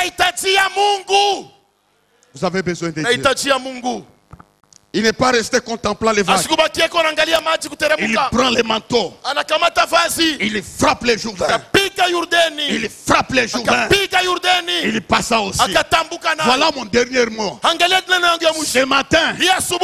mahitaji ya Mungu. Vous avez besoin de Dieu. Mahitaji ya Mungu. Il n'est pas resté contemplant les vagues. Asikubakie kwa angalia maji Il kuteremka. prend les manteaux. Anakamata vazi. Il frappe les Jourdains. Akapiga Yordani. Il frappe les Jourdains. Akapiga Yordani. Il passa aussi. Akatambuka nayo. Voilà mon dernier mot. Angalia neno yangu ya mwisho. Ce matin, Hii asubuhi